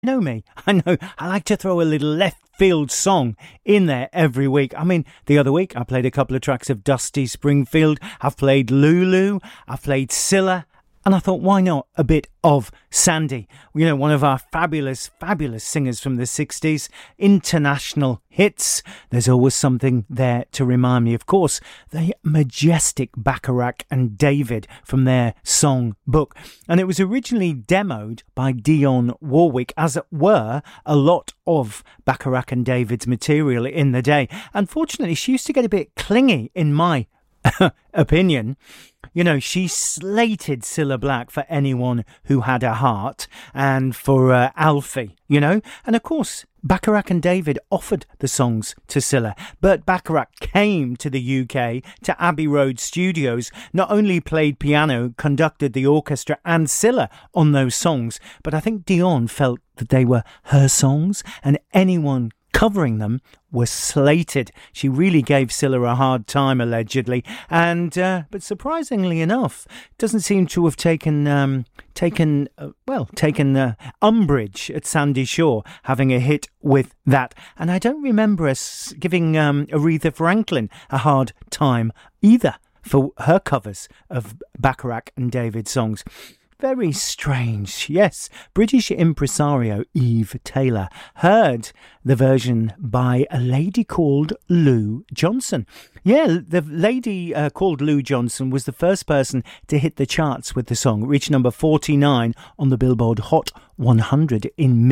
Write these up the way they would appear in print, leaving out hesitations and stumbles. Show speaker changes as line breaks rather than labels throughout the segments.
know me. I know I like to throw a little left field song in there every week. I mean, the other week I played a couple of tracks of Dusty Springfield. I've played Lulu. I've played Cilla. And I thought, why not a bit of Sandy? You know, one of our fabulous, fabulous singers from the 60s. International hits. There's always something there to remind me. Of course, the majestic Bacharach and David from their song book. And it was originally demoed by Dionne Warwick, as it were a lot of Bacharach and David's material in the day. Unfortunately, she used to get a bit clingy, in my opinion. You know, she slated Cilla Black for anyone who had a heart, and for Alfie, you know. And of course, Bacharach and David offered the songs to Cilla, but Bacharach came to the UK, to Abbey Road Studios, not only played piano, conducted the orchestra and Cilla on those songs, but I think Dionne felt that they were her songs, and anyone covering them was slated. She really gave Cilla a hard time, allegedly, and but surprisingly enough, doesn't seem to have taken umbrage at Sandy Shaw having a hit with that. And I don't remember us giving Aretha Franklin a hard time either for her covers of Bacharach and David songs. Very strange. Yes, British impresario Eve Taylor heard the version by a lady called Lou Johnson. Yeah, the lady called Lou Johnson was the first person to hit the charts with the song. It reached number 49 on the Billboard Hot 100 in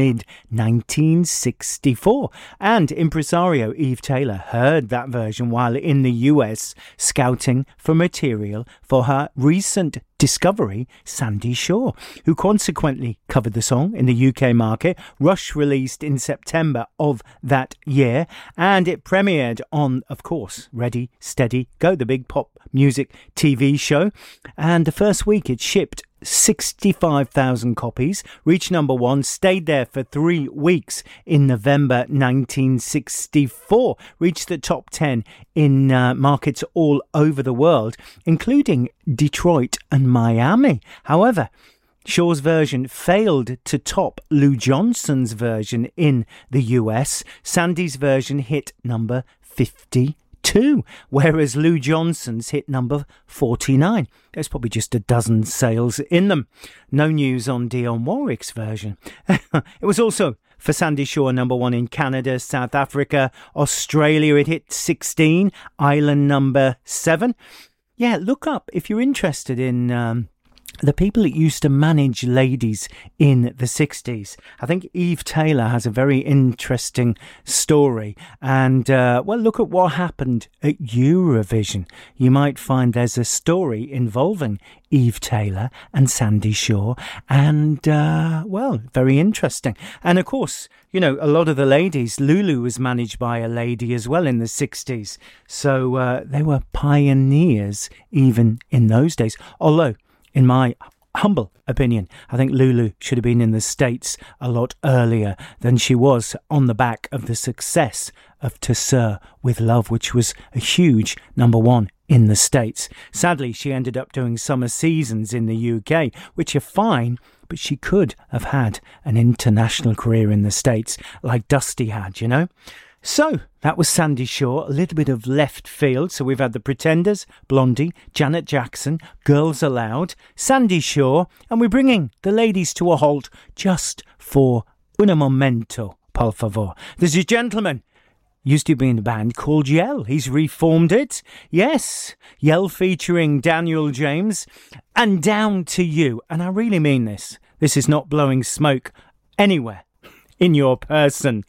mid-1964. And impresario Eve Taylor heard that version while in the US scouting for material for her recent discovery, Sandy Shaw, who consequently covered the song in the UK market. Rush released in September of that year, and it premiered on, of course, Ready, Steady, Go, the big pop music TV show. And the first week it shipped 65,000 copies, reached number one, stayed there for 3 weeks in November 1964, reached the top 10 in markets all over the world, including Detroit and Miami. However, Shaw's version failed to top Lou Johnson's version in the US. Sandy's version hit number 52, whereas Lou Johnson's hit number 49. There's probably just a dozen sales in them. No news on Dionne Warwick's version. It was also, for Sandy Shaw, number one in Canada, South Africa, Australia. It hit 16, Ireland number 7. Yeah, look up if you're interested in the people that used to manage ladies in the 60s. I think Eve Taylor has a very interesting story. And, look at what happened at Eurovision. You might find there's a story involving Eve Taylor and Sandy Shaw. And, very interesting. And, of course, you know, a lot of the ladies, Lulu was managed by a lady as well in the 60s. So they were pioneers even in those days. Although, in my humble opinion, I think Lulu should have been in the States a lot earlier than she was, on the back of the success of To Sir With Love, which was a huge number one in the States. Sadly, she ended up doing summer seasons in the UK, which are fine, but she could have had an international career in the States like Dusty had, you know. So, that was Sandy Shaw, a little bit of left field. So we've had the Pretenders, Blondie, Janet Jackson, Girls Aloud, Sandy Shaw, and we're bringing the ladies to a halt just for un momento, por favor. There's a gentleman, used to be in a band called Yell. He's reformed it. Yes, Yell featuring Daniel James, and Down to You. And I really mean this. This is not blowing smoke anywhere in your person.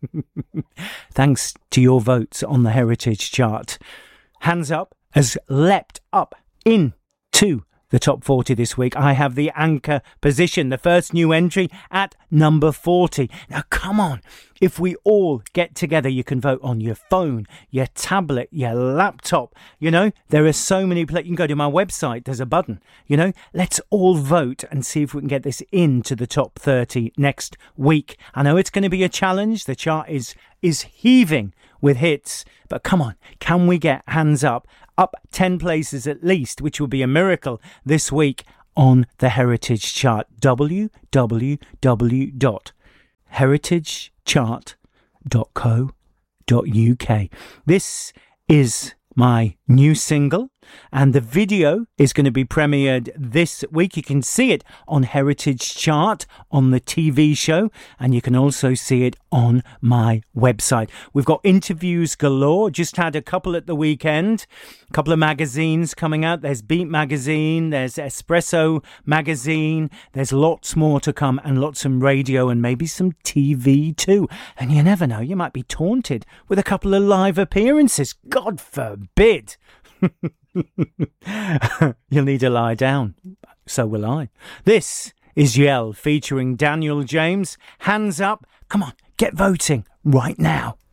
Thanks to your votes on the Heritage Chart, Hands Up has leapt up into the top 40 this week. I have the anchor position, the first new entry at number 40. Now, come on. If we all get together, you can vote on your phone, your tablet, your laptop. You know, there are so many places. You can go to my website. There's a button. You know, let's all vote and see if we can get this into the top 30 next week. I know it's going to be a challenge. The chart is heaving with hits. But come on, can we get Hands Up 10 places at least, which will be a miracle this week on the Heritage Chart. www heritagechart.co.uk. This is my new single, and the video is going to be premiered this week. You can see it on Heritage Chart on the TV show, and you can also see it on my website. We've got interviews galore. Just had a couple at the weekend. A couple of magazines coming out. There's Beat Magazine, there's Espresso Magazine. There's lots more to come, and lots of radio and maybe some TV too. And you never know, you might be taunted with a couple of live appearances. God forbid. You'll need to lie down. So will I. This is Yell featuring Daniel James. Hands up. Come on, get voting right now.